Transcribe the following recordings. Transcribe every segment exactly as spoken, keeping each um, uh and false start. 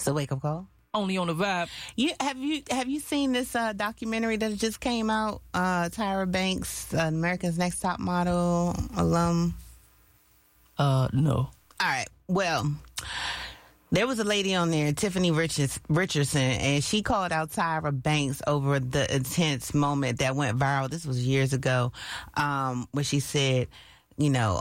a wake-up call. Only on the Vibe. You have you have you seen this uh, documentary that just came out? Uh, Tyra Banks, uh, America's Next Top Model alum. Uh, no. All right. Well, there was a lady on there, Tiffany Richards, Richardson, and she called out Tyra Banks over the intense moment that went viral. This was years ago, um, where she said, you know,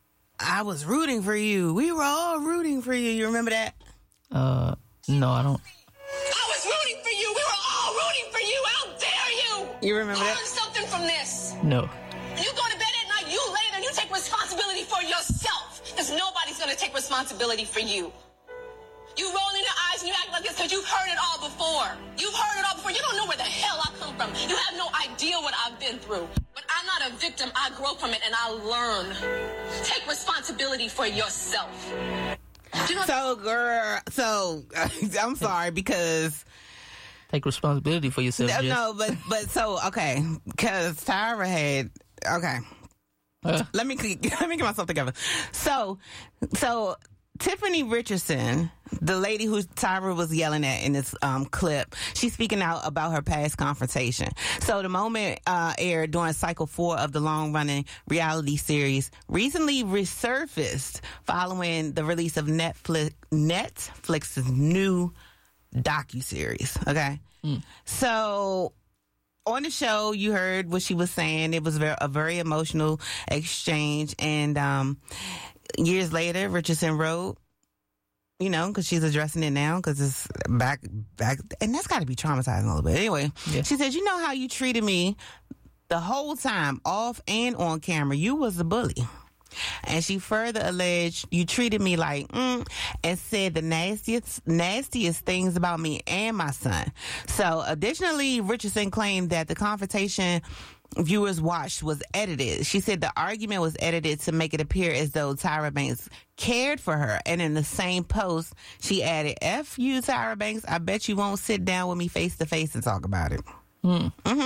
I was rooting for you. We were all rooting for you. You remember that? Uh, no, I don't. I was rooting for you. We were all rooting for you. How dare you? You remember Learn that? something from this. No. You go to bed at night, you lay there, you take responsibility for yourself. Because nobody's going to take responsibility for you. You roll in your eyes and you act like this because you've heard it all before. You've heard it all before. You don't know where the hell I come from. You have no idea what I've been through. But I'm not a victim. I grow from it and I learn. Take responsibility for yourself. You know- So, girl, so I'm sorry because Take responsibility for yourself. no, Jess. no, but but so okay, because Tyra had okay. Uh, Let me let me get myself together. So, so Tiffany Richardson, the lady who Tyra was yelling at in this um, clip, she's speaking out about her past confrontation. So the moment uh, aired during cycle four of the long-running reality series recently resurfaced following the release of Netflix Netflix's new docuseries. Okay, mm. So on the show, you heard what she was saying. It was very, a very emotional exchange. And um, years later, Richardson wrote, you know, because she's addressing it now because it's back, back. And that's got to be traumatizing a little bit. Anyway, yeah. She said, you know how you treated me the whole time, off and on camera. You was a bully. And she further alleged, you treated me like, mm, and said the nastiest, nastiest things about me and my son. So additionally, Richardson claimed that the confrontation viewers watched was edited. She said the argument was edited to make it appear as though Tyra Banks cared for her. And in the same post, she added, F you, Tyra Banks, I bet you won't sit down with me face to face and talk about it. Mm. Mm-hmm.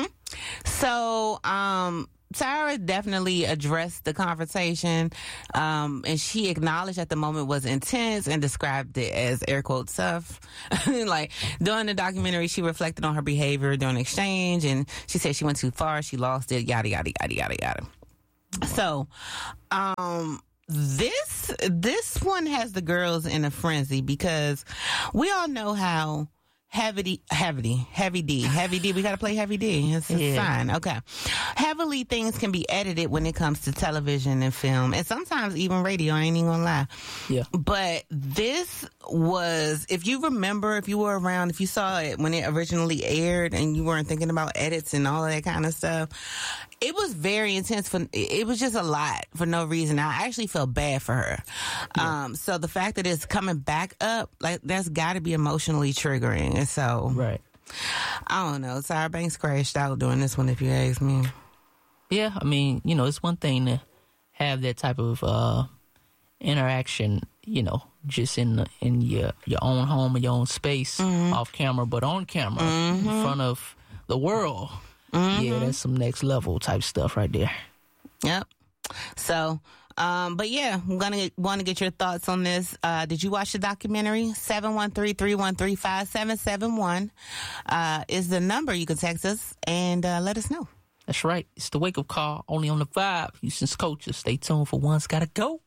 So, um, Tyra definitely addressed the confrontation, um, and she acknowledged that the moment was intense and described it as air quotes tough. Like during the documentary, she reflected on her behavior during the exchange, and she said she went too far, she lost it, yada yada yada yada yada. So, um, this this one has the girls in a frenzy because we all know how. Heavy, heavy, heavy D, heavy D. We got to play heavy D. It's a yeah. sign. Okay. Heavily things can be edited when it comes to television and film, and sometimes even radio. I ain't even gonna lie. Yeah. But this was, if you remember, if you were around, if you saw it when it originally aired, and you weren't thinking about edits and all of that kind of stuff, it was very intense. For it was just a lot for no reason. I actually felt bad for her. Yeah. Um. So the fact that it's coming back up, like that's got to be emotionally triggering. And so, right. I don't know. Tyra Banks crashed out doing this one, if you ask me. Yeah, I mean, you know, it's one thing to have that type of uh, interaction, you know, just in the, in your your own home or your own space, mm-hmm. off camera, but on camera, mm-hmm. in front of the world. Mm-hmm. Yeah, that's some next level type stuff right there. Yep. So, um, but yeah, I'm gonna want to get your thoughts on this. Uh, did you watch the documentary? seven one three, three one three, five seven seven one uh, is the number. You can text us and uh, let us know. That's right. It's the wake up call only on the Vibe. Houston's Culture. Stay tuned for One's Gotta Go.